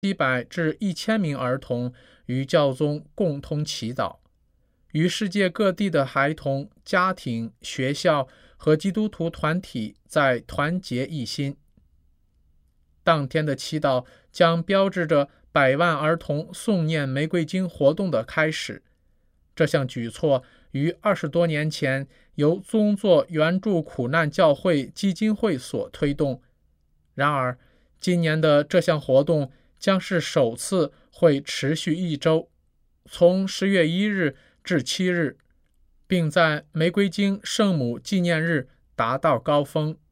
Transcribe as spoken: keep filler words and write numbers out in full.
七百至一千名儿童与教宗共同祈祷，与世界各地的孩童、家庭、学校和基督徒团体在团结一心。当天的祈祷将标志着百万儿童诵念玫瑰经活动的开始。这项举措于二十多年前由宗座援助苦难教会基金会所推动。然而，今年的这项活动将是首次会持续一周，从十月一日至七日，并在玫瑰经圣母纪念日达到高峰。